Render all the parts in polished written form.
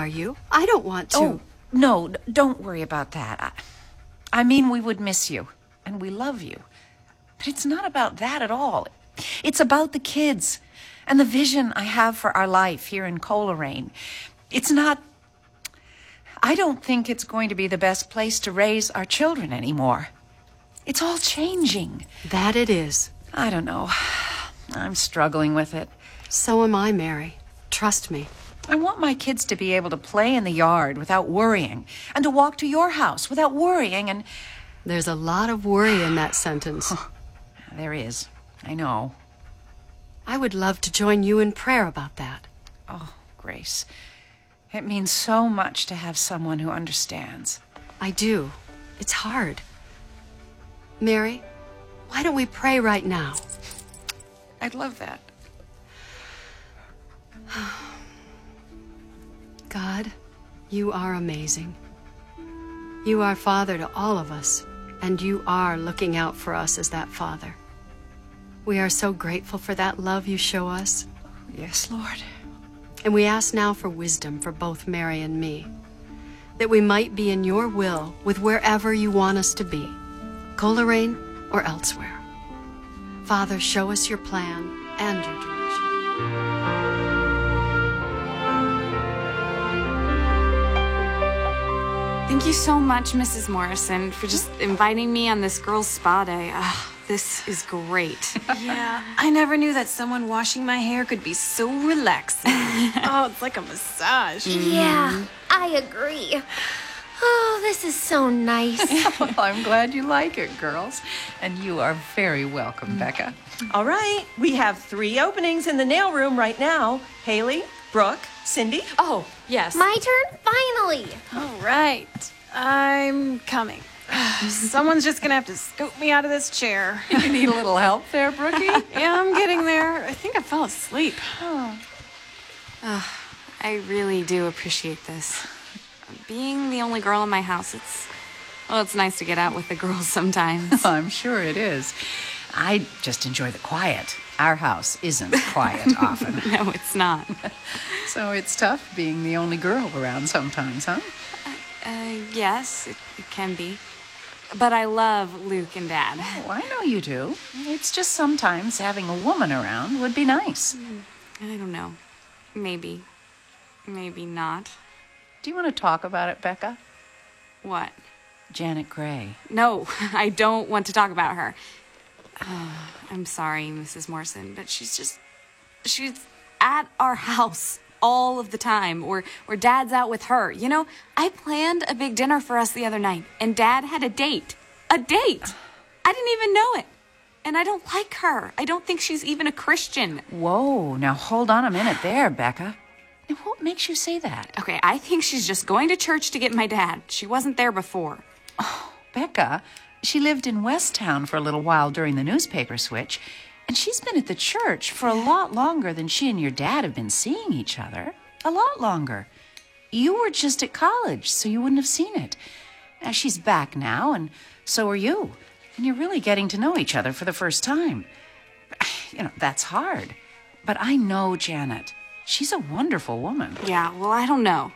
are you? I don't want to. Oh, no, don't worry about that. I mean, we would miss you, and we love you. But it's not about that at all. It's about the kids and the vision I have for our life here in Coleraine. It's not... I don't think it's going to be the best place to raise our children anymore. It's all changing. That it is. I don't know. I'm struggling with it. So am I, Mary. Trust me. I want my kids to be able to play in the yard without worrying, and to walk to your house without worrying, and... There's a lot of worry in that sentence. There is. I know. I would love to join you in prayer about that. Oh, Grace. It means so much to have someone who understands. I do. It's hard. Mary, why don't we pray right now? I'd love that. God, you are amazing. You are Father to all of us, and you are looking out for us as that Father. We are so grateful for that love you show us. Yes, Lord. And we ask now for wisdom for both Mary and me, that we might be in your will with wherever you want us to be, Coleraine or elsewhere. Father, show us your plan and your direction. Thank you so much, Mrs. Morrison, for just inviting me on this girls' spa day. This is great. Yeah, I never knew that someone washing my hair could be so relaxing. Oh, it's like a massage. Yeah, I agree. Oh, this is so nice. Well, I'm glad you like it, girls. And you are very welcome, Becca. All right, we have 3 openings in the nail room right now. Haley, Brooke, Cindy. Oh, yes. My turn, finally. All right, I'm coming. Someone's just gonna have to scoop me out of this chair. You need a little help there, Brookie? Yeah, I'm getting there. I think I fell asleep. I really do appreciate this. Being the only girl in my house, it's nice to get out with the girls sometimes. I'm sure it is. I just enjoy the quiet. Our house isn't quiet often. No, it's not. So it's tough being the only girl around sometimes, huh? Yes, it can be. But I love Luke and Dad. Oh, I know you do. It's just sometimes having a woman around would be nice. I don't know. Maybe. Maybe not. Do you want to talk about it, Becca? What? Janet Gray. No, I don't want to talk about her. I'm sorry, Mrs. Morrison, but she's at our house all of the time, or Dad's out with her. You know, I planned a big dinner for us the other night, and Dad had a date. A date! I didn't even know it. And I don't like her. I don't think she's even a Christian. Whoa, now hold on a minute there, Becca. Now, what makes you say that? Okay, I think she's just going to church to get my dad. She wasn't there before. Oh, Becca, she lived in Westtown for a little while during the newspaper switch, and she's been at the church for a lot longer than she and your dad have been seeing each other. A lot longer. You were just at college, so you wouldn't have seen it. Now, she's back now, and so are you. And you're really getting to know each other for the first time. You know, that's hard. But I know Janet. She's a wonderful woman. Yeah, well, I don't know.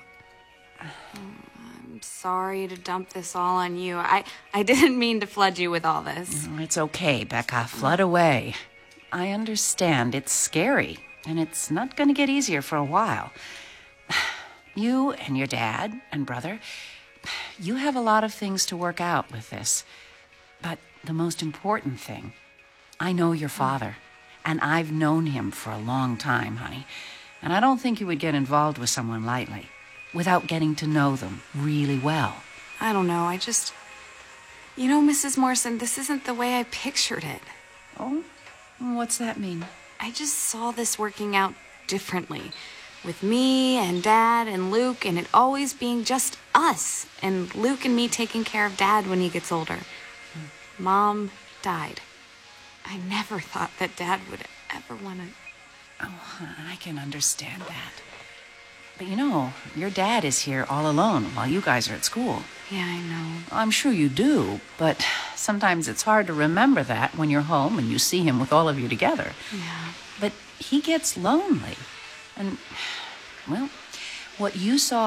I'm sorry to dump this all on you. I didn't mean to flood you with all this. It's okay, Becca. Flood away. I understand. It's scary, and it's not going to get easier for a while. You and your dad and brother, you have a lot of things to work out with this. But the most important thing, I know your father, and I've known him for a long time, honey. And I don't think you would get involved with someone lightly, without getting to know them really well. I don't know, You know, Mrs. Morrison, this isn't the way I pictured it. Oh? What's that mean? I just saw this working out differently. With me and Dad and Luke, and it always being just us. And Luke and me taking care of Dad when he gets older. Mom died. I never thought that Dad would ever want to... Oh, I can understand that. But you know, your dad is here all alone while you guys are at school. Yeah, I know. I'm sure you do, but sometimes it's hard to remember that when you're home and you see him with all of you together. Yeah. But he gets lonely. And, well, what you saw